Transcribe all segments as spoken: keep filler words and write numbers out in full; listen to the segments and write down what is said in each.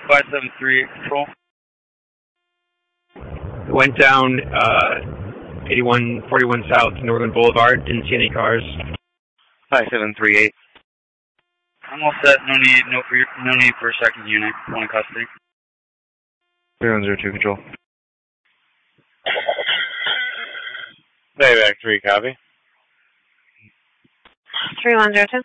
five seven three, control. Went down uh, eighty-one forty-one South Northern Boulevard. Didn't see any cars. five seven three eight. I'm all set. No need. No for your, no need for a second unit. One in custody. three one zero two, control. Bayback three, copy. three one zero two.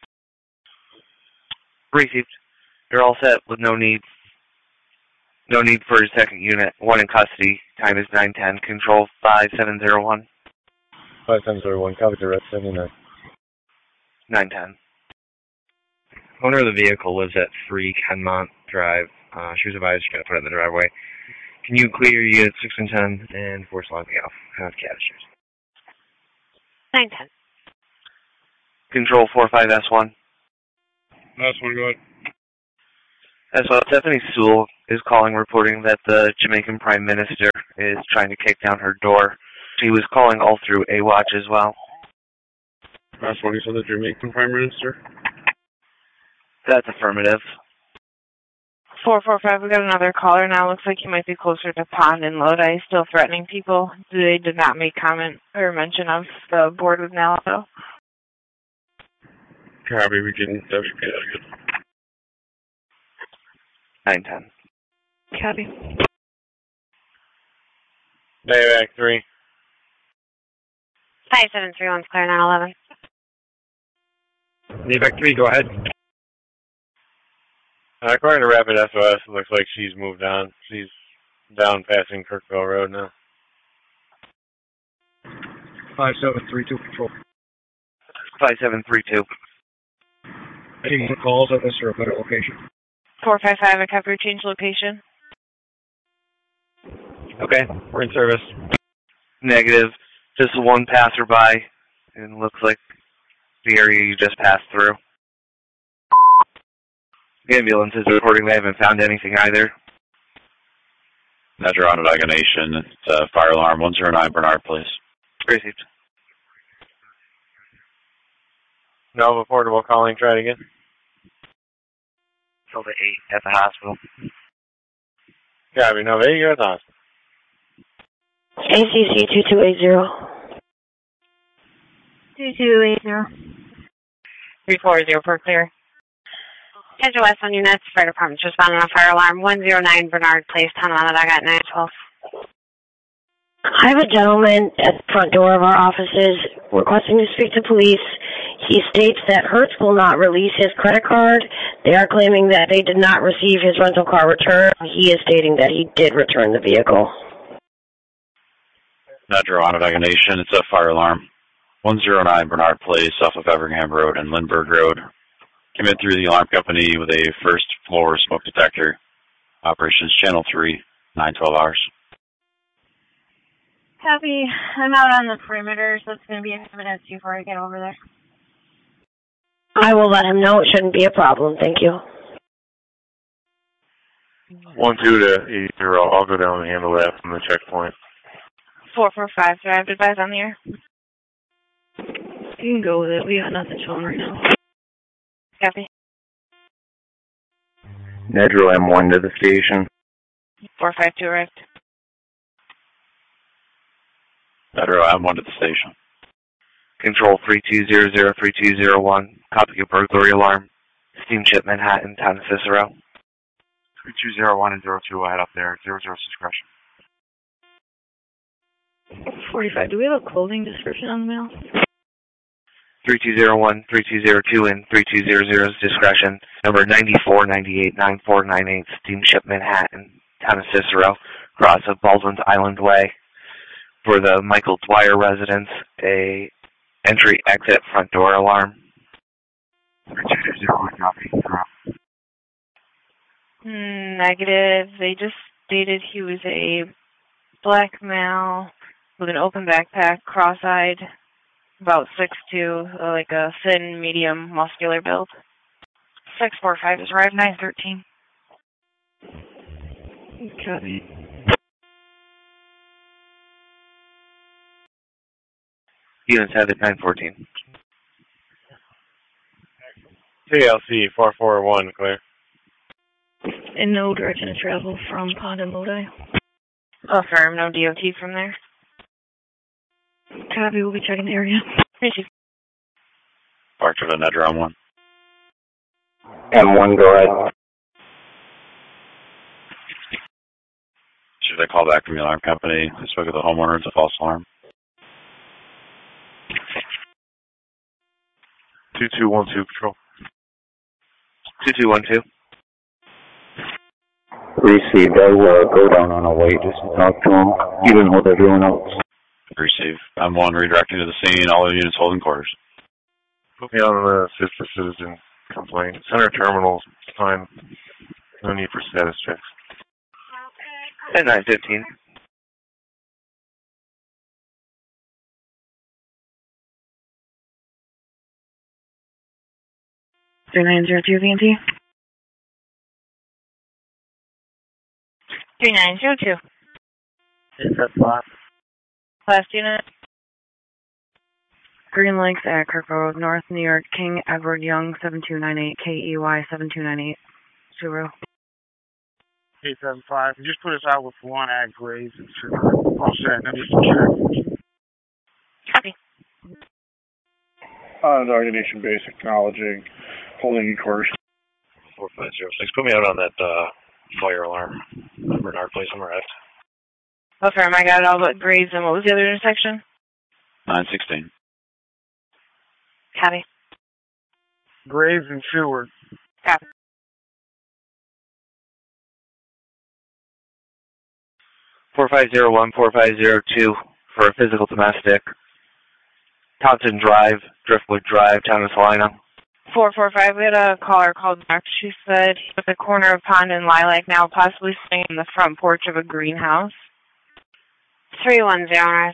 Received. You're all set with no need. No need for a second unit. One in custody. Time is nine ten. Control five seven zero one. five seven zero one, copy direct seventy-nine. nine ten. Owner of the vehicle lives at three Kenmont Drive. Uh, she was advised she's going to put it in the driveway. Can you clear units six and ten and force logging off? Have cat issues. nine ten. Control four five S one. S one, go ahead. As well, Stephanie Sewell is calling reporting that the Jamaican Prime Minister is trying to kick down her door. She was calling all through A-Watch as well. S one, you said the Jamaican Prime Minister? That's affirmative. four four five, we got another caller now. Looks like he might be closer to Pond and Lodi, still threatening people. They did not make comment or mention of the board with Nalo. Copy, we can W P that. nine ten. Copy. Bayback three. five seven three one's clear, nine eleven. Bayback three, go ahead. Uh, according to Rapid S O S, it looks like she's moved on. She's down passing Kirkville Road now. five seven three two, control. five seven three two. Any more calls at this or a better location? four five five, I cover change location. Okay, we're in service. Negative. Just one passerby. And looks like the area you just passed through. The ambulance is reporting they haven't found anything either. Metro Onondaga Nation. It's uh, fire alarm one zero nine Bernard Place. Received. Nova Portable calling, try it again. Delta eight at the hospital. Copy, Nova eight, you're at the hospital. A C C two two eight zero. two two eight zero. three four zero for clear. Schedule West on units. Fire department's responding on fire alarm one zero nine Bernard Place, Town of Onondaga at nine twelve. I have a gentleman at the front door of our offices requesting to speak to police. He states that Hertz will not release his credit card. They are claiming that they did not receive his rental car return. He is stating that he did return the vehicle. Metro Onondaga Nation. It's a fire alarm one zero nine Bernard Place off of Everingham Road and Lindbergh Road. Came in through the alarm company with a first floor smoke detector. Operations Channel three, nine twelve hours. Copy. I'm out on the perimeter, so it's going to be a few minutes before I get over there. I will let him know. It shouldn't be a problem. Thank you. One two to eight zero. I'll go down and handle that from the checkpoint. four four five, do I have to advise on the air? You can go with it. We got nothing showing right now. Copy. Nedro M one to the station. four five two arrived. Metro M one to the station. Control three two zero zero three two zero one. Copy your burglary alarm. Steamship Manhattan, Town of Cicero. three two zero one and zero two will head up there. zero zero discretion. forty-five, do we have a clothing description on the mail? three two zero one, three two zero two, and three two zero zero's discretion. Number ninety-four ninety-eight ninety-four ninety-eight, Steamship Manhattan, Town of Cicero, cross of Baldwin's Island Way. For the Michael Dwyer residence, a entry-exit front door alarm. three two zero one, copy. Mm, negative. They just stated he was a black male with an open backpack, cross-eyed, about six two, uh, like a thin, medium, muscular build. six four five is arrived, nine thirteen. Copy. Units have it, nine fourteen. T L C four four one, clear. And no direction of travel from Pond and Lodi. Affirm, no D O T from there. Copy, we'll be checking the area. Thank you. Park to the Nedra on one. M one, go ahead. Should I call back from the alarm company? I spoke to the homeowner. It's a false alarm. two two one two, Patrol. two two one two. Received. I will go down on a way just to talk to him, even with everyone else. Receive. I'm one redirecting to the scene. All the units holding quarters. Put me on the assist for citizen complaint. Center terminals, fine. No need for status checks. At nine fifteen. three nine zero two V N T. three nine zero two. Is that five? Last unit. Green Lakes at Kirkville Road North, New York, King Edward Young, seven two nine eight, K E Y seven two nine eight. Zero. eight seven five. Just put us out with one at Graves. All set. Now just check. Copy. Uh, Doggy Nation Base acknowledging holding course. four five zero six. Put me out on that uh, fire alarm. Bernard Place on the right. Affirm, I got it all but Graves. And what was the other intersection? nine sixteen. Copy. Graves and Seward. Copy. four five zero one, four five zero two for a physical domestic. Taunton Drive, Driftwood Drive, Town of Salina. four four five, we had a caller called back. She said he's at the corner of Pond and Lilac now, possibly sitting in the front porch of a greenhouse. three one zero.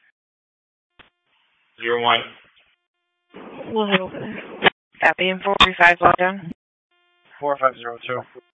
Zero one. We'll head over there. Copy, and four three five, well done. four five zero two.